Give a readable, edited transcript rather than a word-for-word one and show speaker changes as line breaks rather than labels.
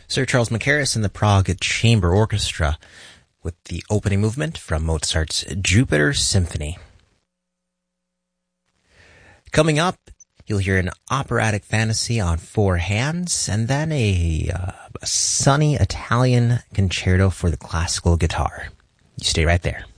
Sir Charles Mackerras and the Prague Chamber Orchestra with the opening movement from Mozart's Jupiter Symphony. Coming up, you'll hear an operatic fantasy on four hands, and then a sunny Italian concerto for the classical guitar. You stay right there.